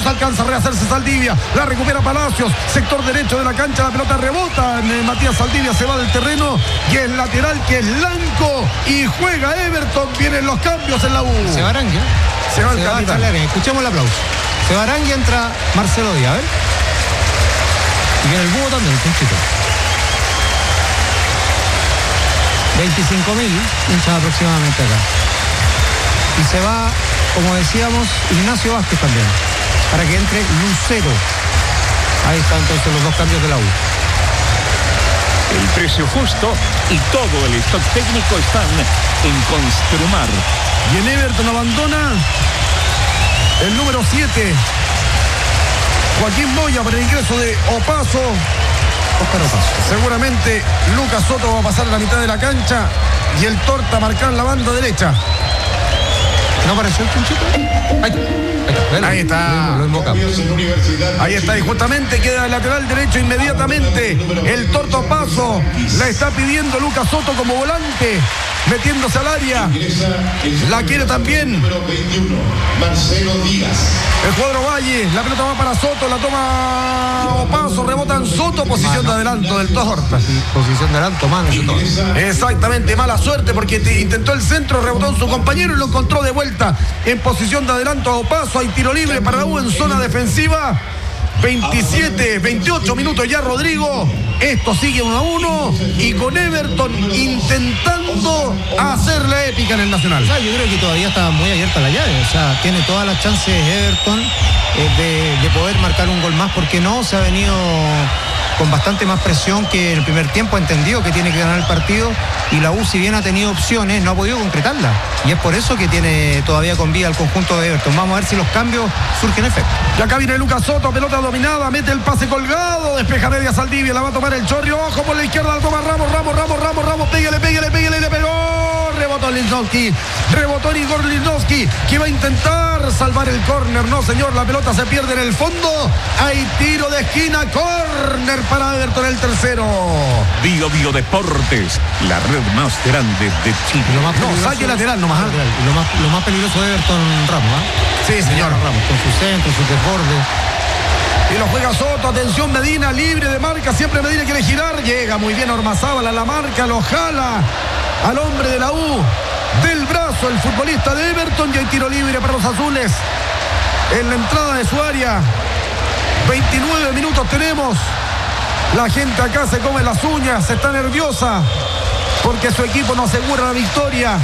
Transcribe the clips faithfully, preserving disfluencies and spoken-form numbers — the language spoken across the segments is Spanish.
Palacios, alcanza a rehacerse Saldivia, la recupera Palacios, sector derecho de la cancha, la pelota rebota, Matías Saldivia se va del terreno y es lateral que es Lanco y juega Everton. Vienen los cambios en la U. Se va Arangui, se va el se capitán. Va escuchemos el aplauso. Se va Arangui, entra Marcelo Díaz, a ver. Y viene el búho también, Conchito. veinticinco mil hinchas aproximadamente acá. Y se va, como decíamos, Ignacio Vázquez también, para que entre Lucero. Ahí están entonces los dos cambios de la U. El precio justo y todo el stock técnico están en Construmar. Y en Everton abandona el número siete, Joaquín Moya, para el ingreso de Opaso. Óscar Opaso. Seguramente Lucas Soto va a pasar a la mitad de la cancha y el Torta a marcar la banda derecha. ¿No apareció el Conchito? Ahí, ahí está. Lo invocamos. Ahí está, y justamente queda el lateral derecho inmediatamente. El Torta Opaso la está pidiendo Lucas Soto como volante, metiéndose al área. La quiere también Marcelo Díaz. el cuadro Valle. La pelota va para Soto, la toma Opaso, rebota en Soto, posición de adelanto del Torta. Posición de adelanto, mano. Exactamente, mala suerte porque te intentó el centro, rebotó en su compañero y lo encontró de vuelta en posición de adelanto a Opaso. Hay tiro libre para la U en zona defensiva. veintisiete, veintiocho minutos ya, Rodrigo. Esto sigue uno a uno y con Everton intentando hacer la épica en el Nacional. O sea, yo creo que todavía está muy abierta la llave. O sea, tiene todas las chances Everton eh, de, de poder marcar un gol más, porque no se ha venido con bastante más presión que en el primer tiempo. Ha entendido que tiene que ganar el partido y la U, si bien ha tenido opciones, no ha podido concretarla, y es por eso que tiene todavía con vida el conjunto de Everton. Vamos a ver si los cambios surgen efecto. Y acá viene Lucas Soto, pelota dominada, mete el pase colgado, despeja media Saldivia, la va a tomar el Chorrio, ojo por la izquierda, la toma Ramos, Ramos, Ramos, Ramos, Ramos, pégale, pégale, pégale, le pegó, rebotó Lichnowsky, rebotó Igor Lichnowsky, que va a intentar salvar el córner. No, señor, la pelota se pierde en el fondo. Hay tiro de esquina, córner para Everton, el tercero. Bio Bio Deportes, la red más grande de Chile. Lo más No, saque lateral nomás. ¿eh? Y lo más, lo más peligroso de Everton, Ramos, ¿eh? Sí, señor. Ramos, con su centro, su desborde. Y lo juega Soto, atención Medina, libre de marca, siempre Medina quiere girar, llega muy bien Ormazábal a la marca, lo jala al hombre de la U del brazo, el futbolista de Everton, y hay tiro libre para los azules en la entrada de su área. veintinueve minutos tenemos, la gente acá se come las uñas, está nerviosa porque su equipo no asegura la victoria.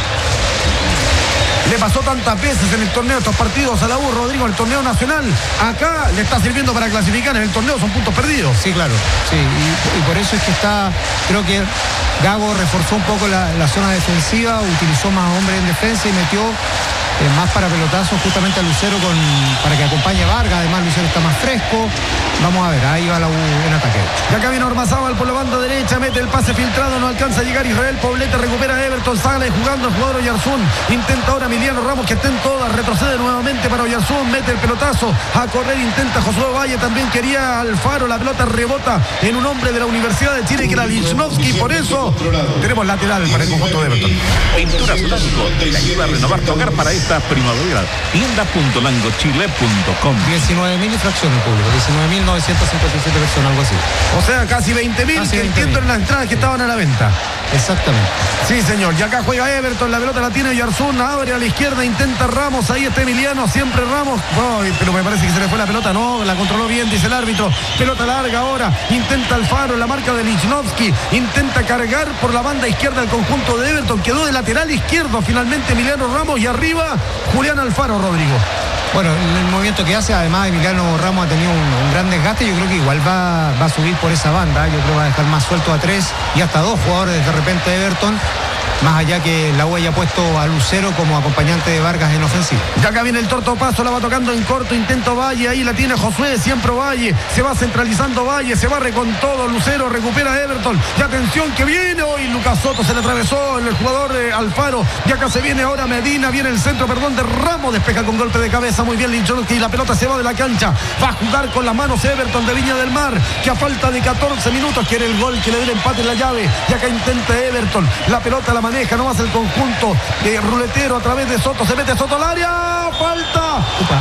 Le pasó tantas veces en el torneo, estos partidos a la U, Rodrigo, en el torneo nacional. Acá le está sirviendo para clasificar, en el torneo son puntos perdidos. Sí, claro, sí, y, y por eso es que está, creo que Gago reforzó un poco la, la zona defensiva, utilizó más hombres en defensa y metió eh, más para pelotazos justamente a Lucero con, para que acompañe a Vargas. Además Lucero está más fresco. Vamos a ver, ahí va la U en ataque. Y acá viene Ormazábal por la banda derecha, mete el pase filtrado, no alcanza a llegar Israel Poblete, recupera a Everton, sale jugando el jugador Oyarzún, intenta ahora Emiliano Ramos que está en todas, retrocede nuevamente para Oyarzún, mete el pelotazo, a correr intenta Josué Valle, también quería Alfaro, la pelota rebota en un hombre de la Universidad de Chile que era Lichnowsky, por eso tenemos lateral para el conjunto de Everton. Pinturas Blanco te ayuda a renovar tu hogar para esta primavera. tienda punto langochile punto com. diecinueve mil infracciones público, diecinueve mil novecientas cincuenta y siete personas, algo así. O sea, casi veinte mil que entiendo en las entradas que estaban a la venta. Exactamente. Sí, señor. Y acá juega Everton, la pelota la tiene Oyarzún, abre a la izquierda, intenta Ramos, ahí está Emiliano, siempre Ramos. Ay, pero me parece que se le fue la pelota, no, la controló bien, dice el árbitro. Pelota larga ahora, intenta Alfaro, la marca de Lichnowsky, intenta cargar por la banda izquierda el conjunto de Everton, quedó de lateral izquierdo finalmente Emiliano Ramos y arriba Julián Alfaro, Rodrigo. Bueno, el movimiento que hace, además Emiliano Ramos ha tenido un, un gran desgaste, yo creo que igual va, va a subir por esa banda, yo creo que va a dejar más suelto a tres y hasta dos jugadores de repente de Everton, más allá que la U haya puesto a Lucero como acompañante de Vargas en ofensiva. Y acá viene el Torto Paso, la va tocando en corto, intento Valle, ahí la tiene Josué, siempre Valle, se va centralizando Valle, se barre con todo, Lucero recupera Everton, y atención que viene hoy, Lucas Soto se le atravesó el jugador eh, Alfaro, y acá se viene ahora Medina, viene el centro, perdón, de Ramos, despeja con golpe de cabeza, muy bien Lichnowsky, y la pelota se va de la cancha, va a jugar con las manos Everton de Viña del Mar, que a falta de catorce minutos quiere el gol que le dé el empate en la llave, y acá intenta Everton, la pelota la maneja nomás el conjunto de ruletero a través de Soto, se mete Soto al área, falta. Upa.